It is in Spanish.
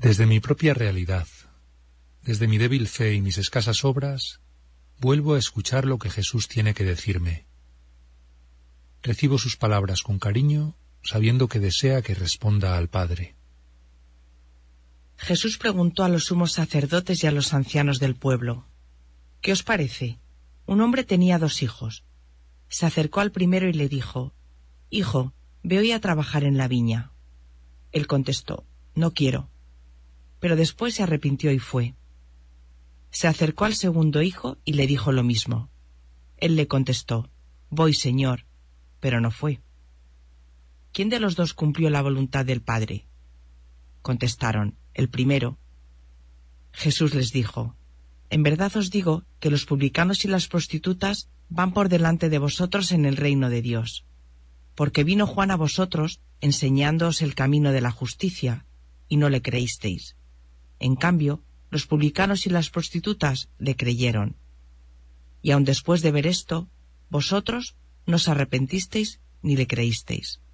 Desde mi propia realidad, desde mi débil fe y mis escasas obras, vuelvo a escuchar lo que Jesús tiene que decirme. Recibo sus palabras con cariño, sabiendo que desea que responda al Padre. Jesús preguntó a los sumos sacerdotes y a los ancianos del pueblo: ¿Qué os parece? Un hombre tenía 2 hijos. Se acercó al primero y le dijo: Hijo, ve hoy a trabajar en la viña. Él contestó: No quiero. Pero después se arrepintió y fue. Se acercó al segundo hijo y le dijo lo mismo. Él le contestó: Voy, Señor, pero no fue. ¿Quién de los 2 cumplió la voluntad del Padre? Contestaron: El primero. Jesús les dijo: En verdad os digo que los publicanos y las prostitutas van por delante de vosotros en el reino de Dios. Porque vino Juan a vosotros enseñándoos el camino de la justicia, y no le creísteis. En cambio, los publicanos y las prostitutas le creyeron. Y aun después de ver esto, vosotros no os arrepentisteis ni le creísteis.